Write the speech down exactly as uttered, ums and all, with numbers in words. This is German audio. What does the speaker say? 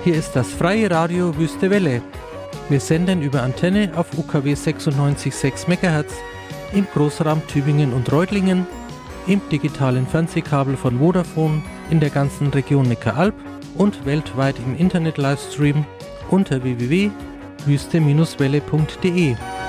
Hier ist das freie Radio Wüste Welle. Wir senden über Antenne auf U K W sechsundneunzig Komma sechs Megahertz im Großraum Tübingen und Reutlingen, im digitalen Fernsehkabel von Vodafone in der ganzen Region Neckaralb und weltweit im Internet-Livestream unter w w w punkt wüste Bindestrich welle punkt de.